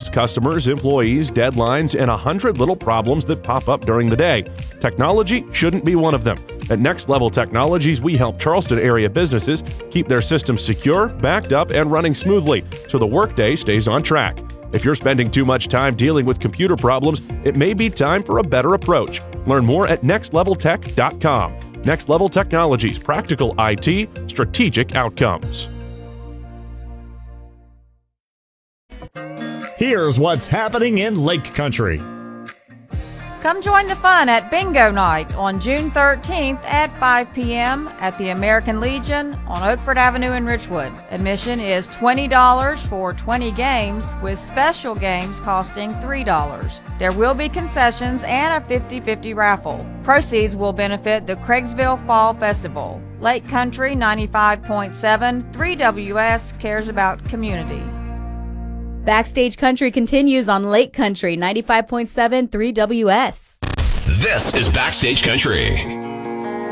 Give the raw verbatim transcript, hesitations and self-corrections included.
problems, customers, employees, deadlines, and a hundred little problems that pop up during the day. Technology shouldn't be one of them. At Next Level Technologies, we help Charleston area businesses keep their systems secure, backed up, and running smoothly so the workday stays on track. If you're spending too much time dealing with computer problems, it may be time for a better approach. Learn more at next level tech dot com. Next Level Technologies, practical I T, strategic outcomes. Here's what's happening in Lake Country. Come join the fun at Bingo Night on June thirteenth at five p.m. at the American Legion on Oakford Avenue in Richwood. Admission is twenty dollars for twenty games, with special games costing three dollars. There will be concessions and a fifty-fifty raffle. Proceeds will benefit the Craigsville Fall Festival. Lake Country ninety-five point seven, three W S cares about community. Backstage Country continues on Lake Country ninety-five point seven, three W S. This is Backstage Country.